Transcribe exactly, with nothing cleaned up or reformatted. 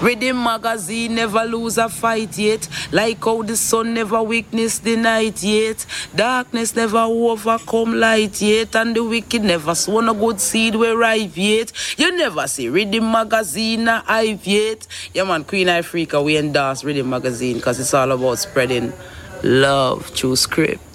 Rhythm magazine never lose a fight yet. Like how the sun never weakness the night yet. Darkness never overcome light yet. And the wicked never sown a good seed we ripe yet. You never see Rhythm magazine a hype yet. Yeah man, Queen Africa, we endorse Rhythm magazine because it's all about spreading love through script.